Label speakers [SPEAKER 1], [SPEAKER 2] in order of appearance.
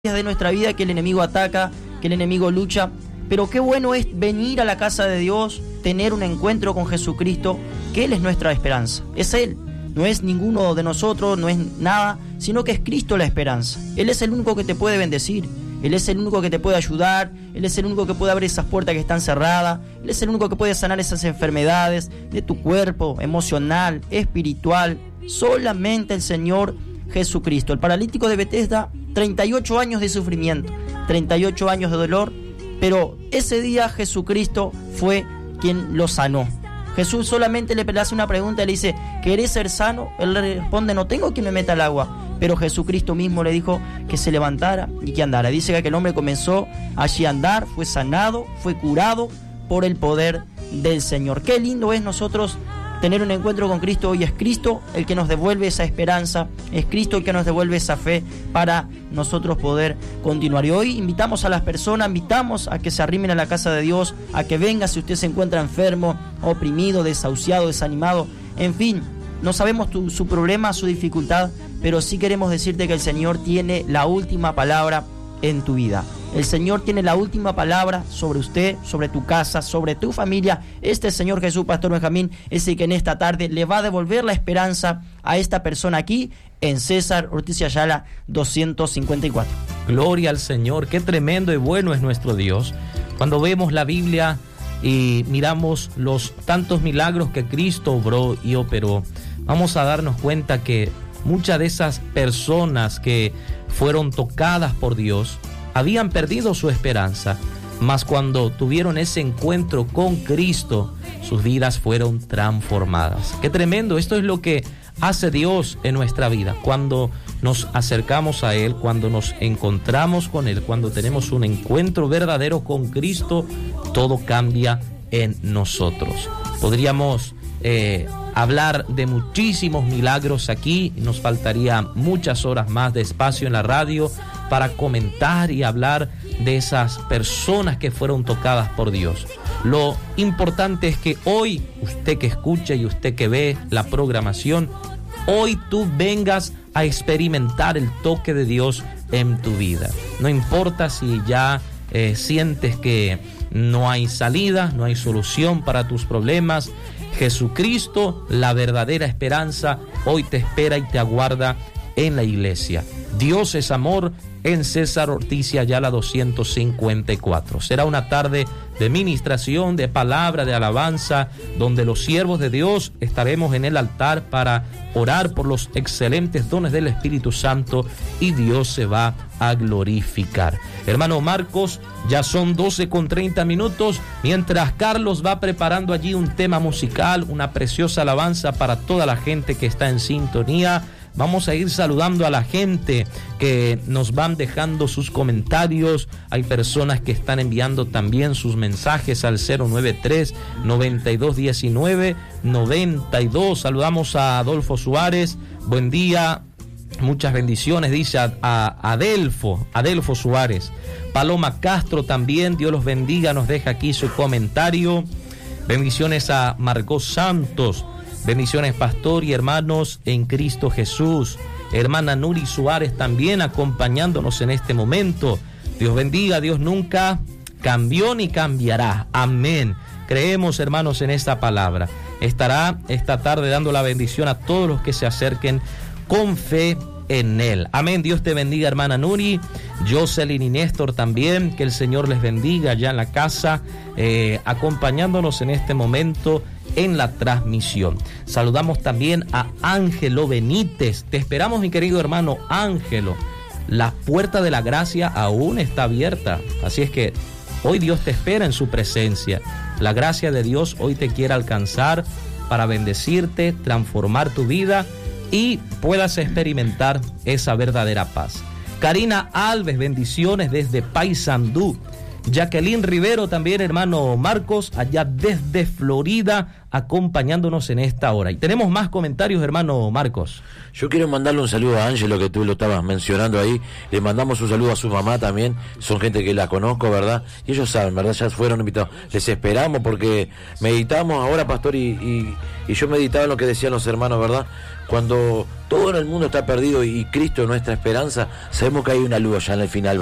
[SPEAKER 1] de nuestra vida que el enemigo ataca, que el enemigo lucha, pero qué bueno es venir a la casa de Dios, tener un encuentro con Jesucristo, que Él es nuestra esperanza, es Él, no es ninguno de nosotros, no es nada, sino que es Cristo la esperanza. Él es el único que te puede bendecir, Él es el único que te puede ayudar, Él es el único que puede abrir esas puertas que están cerradas, Él es el único que puede sanar esas enfermedades de tu cuerpo, emocional, espiritual, solamente el Señor Jesucristo. El paralítico de Betesda, 38 años de sufrimiento, 38 años de dolor, pero ese día Jesucristo fue quien lo sanó. Jesús solamente le hace una pregunta y le dice: ¿querés ser sano? Él le responde: no tengo quien me meta al agua. Pero Jesucristo mismo le dijo que se levantara y que andara. Dice que aquel hombre comenzó allí a andar, fue sanado, fue curado por el poder del Señor. Qué lindo es nosotros tener un encuentro con Cristo. Hoy es Cristo el que nos devuelve esa esperanza, es Cristo el que nos devuelve esa fe para nosotros poder continuar. Y hoy invitamos a las personas, invitamos a que se arrimen a la casa de Dios, a que venga si usted se encuentra enfermo, oprimido, desahuciado, desanimado, en fin, no sabemos su problema, su dificultad, pero sí queremos decirte que el Señor tiene la última palabra en tu vida. El Señor tiene la última palabra sobre usted, sobre tu casa, sobre tu familia. Este Señor Jesús, Pastor Benjamín, es el que en esta tarde le va a devolver la esperanza a esta persona aquí en César Ortiz y Ayala 254.
[SPEAKER 2] Gloria al Señor, qué tremendo y bueno es nuestro Dios. Cuando vemos la Biblia y miramos los tantos milagros que Cristo obró y operó, vamos a darnos cuenta que muchas de esas personas que fueron tocadas por Dios habían perdido su esperanza, mas cuando tuvieron ese encuentro con Cristo, sus vidas fueron transformadas. Qué tremendo, esto es lo que hace Dios en nuestra vida. Cuando nos acercamos a Él, cuando nos encontramos con Él, cuando tenemos un encuentro verdadero con Cristo, todo cambia en nosotros. Podríamos hablar de muchísimos milagros aquí, nos faltaría muchas horas más de espacio en la radio para comentar y hablar de esas personas que fueron tocadas por Dios. Lo importante es que hoy, usted que escucha y usted que ve la programación, hoy tú vengas a experimentar el toque de Dios en tu vida. No importa si ya sientes que no hay salida, no hay solución para tus problemas, Jesucristo, la verdadera esperanza, hoy te espera y te aguarda en la iglesia. Dios es amor, en César Ortiz y Ayala 254. Será una tarde de ministración, de palabra, de alabanza, donde los siervos de Dios estaremos en el altar para orar por los excelentes dones del Espíritu Santo y Dios se va a glorificar. Hermano Marcos, ya son 12:30, mientras Carlos va preparando allí un tema musical, una preciosa alabanza para toda la gente que está en sintonía. Vamos a ir saludando a la gente que nos van dejando sus comentarios. Hay personas que están enviando también sus mensajes al 093-9219-92. Saludamos a Adolfo Suárez. Buen día, muchas bendiciones, dice a Adelfo Suárez. Paloma Castro también, Dios los bendiga, nos deja aquí su comentario. Bendiciones a Margot Santos. Bendiciones, pastor y hermanos en Cristo Jesús. Hermana Nuri Suárez también acompañándonos en este momento. Dios bendiga, Dios nunca cambió ni cambiará. Amén. Creemos, hermanos, en esta palabra. Estará esta tarde dando la bendición a todos los que se acerquen con fe en Él. Amén. Dios te bendiga, hermana Nuri. Jocelyn y Néstor también. Que el Señor les bendiga allá en la casa, acompañándonos en este momento en la transmisión. Saludamos también a Ángelo Benítez. Te esperamos, mi querido hermano Ángelo. La puerta de la gracia aún está abierta. Así es que hoy Dios te espera en su presencia. La gracia de Dios hoy te quiere alcanzar para bendecirte, transformar tu vida y puedas experimentar esa verdadera paz. Karina Alves, bendiciones desde Paysandú. Jacqueline Rivero también, hermano Marcos, allá desde Florida, acompañándonos en esta hora. Y tenemos más comentarios, hermano Marcos.
[SPEAKER 3] Yo quiero mandarle un saludo a Ángelo, que tú lo estabas mencionando ahí. Le mandamos un saludo a su mamá también. Son gente que la conozco, ¿verdad? Y ellos saben, ¿verdad? Ya fueron invitados. Les esperamos porque meditamos ahora, pastor, y yo meditaba en lo que decían los hermanos, ¿verdad? Cuando todo en el mundo está perdido y Cristo es nuestra esperanza, sabemos que hay una luz allá en el final,